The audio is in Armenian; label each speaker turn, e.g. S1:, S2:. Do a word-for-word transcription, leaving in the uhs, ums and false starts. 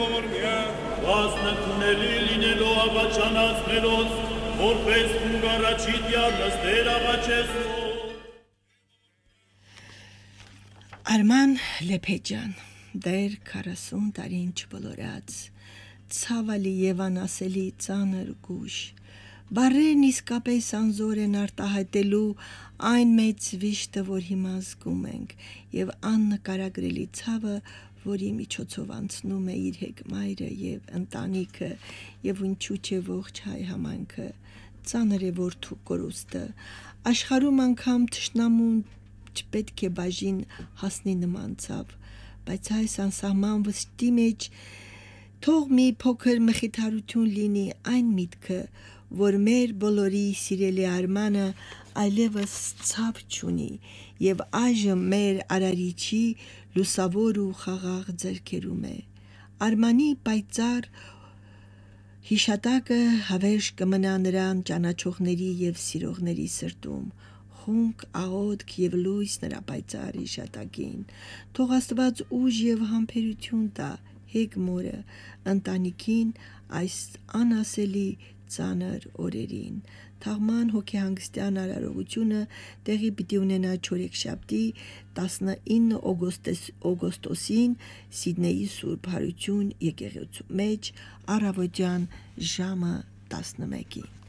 S1: ժողովրդյա
S2: Վասնքների լինելով աղաչանացնելոց, որպես ունգարաչի դյարնստեր աղաչեսնո։
S3: Արման Լեփեջան, դեր քառասուն տարին չբոլորած, ցավալի եւ անասելի ծանր գուշ, բառերն իսկապես անզոր են արտահայտելու այն մեծ վիշտը, որ հիմա զգում ենք, եւ աննկարագրելի ցավը, որի միջոցով անցնում է իր հետ մայրը եւ ընտանիքը եւ ինչու՞ չէ ողջ հայ համայնքը, ծանր է որդու կորուստը, աշխարհում անգամ թշնամուն չպետք է բաժին հասնի նման ցավ, բայց այս անսահման վշտի մեջ թող մի փոքր մխիթարություն լինի այն միտքը, որ մեր բոլորի սիրելի Արմանը այլևս ցավ չունի եւ այժմ մեր արարիչի լուսավոր ու խաղաղ ձեռքերում է։ Արմանի պայծառ հիշատակը հավերժ կմնա նրան ճանաչողների եւ սիրողների սրտում, խունկ աղոթք եւ լույս նրա պայծառ հիշատակին, թող Աստված ուժ եւ համբերություն տա հեգ մորը ընտանիքին այս անասելի ծանր օրերին, թաղման հոգեհանգստյան արարողությունը տեղի պիտի ունենա չորեքշաբթի տասնինը օգոստոսին Սիդնեի Սուրբ Հարություն եկեղեցու մեջ առավոտյան ժամը տասնմեկին։